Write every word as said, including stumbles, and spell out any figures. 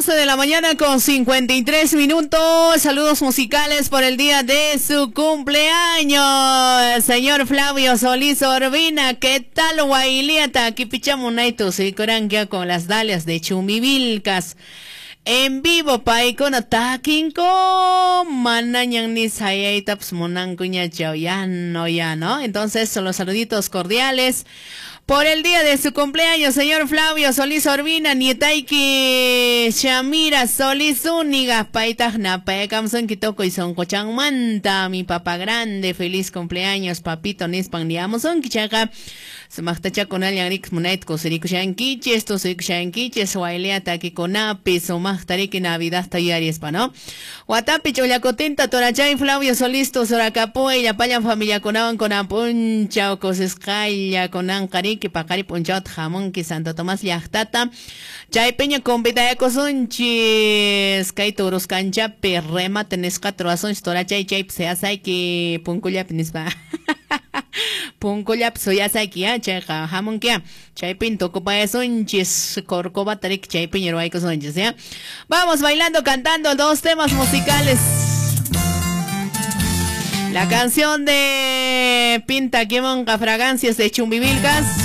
doce de la mañana con cincuenta y tres minutos. Saludos musicales por el día de su cumpleaños. Señor Flavio Solís Orbina, ¿qué tal, Guailiata? Aquí pichamos naitos y coranquia con las dalias de Chumivilcas. En vivo, paikona takinko, manañan ni sayaytaps monancuña chao, ya no, ya no. Entonces, son los saluditos cordiales por el día de su cumpleaños, señor Flavio Solís Orbina, nietaiki Shamira Solís Úniga, paitagna, paekamson kitoko y son cochang manta, mi papá grande, feliz cumpleaños, papito nispan niamoson kichaka. Sumachtacha con alianrix monetco, serikushankichi, esto serikushankichi, suailea taki conapi, sumachtariki navidad tallaris pa, ¿no? Guatapi cholacotinta, torachay, Flavio Solisto, soracapoya, payan familia conaban con apuncha, o cosescaya, con ancariki, pacari punchot, jamón, que Santo Tomás yachtata, chay peña con betaya cosunchis, kay toros cancha, perrema, tenes cuatro azons, torachay, chay, pseasay, que puncuya pinispa. Punkullap soyasaki ya cheja jamon kia chaypin toko pa sonchis corcova tarik chaypin yerwaiko sonchis ya. Vamos bailando, cantando dos temas musicales. La canción de Pinta Quemonca Fragancias de Chumbivilcas.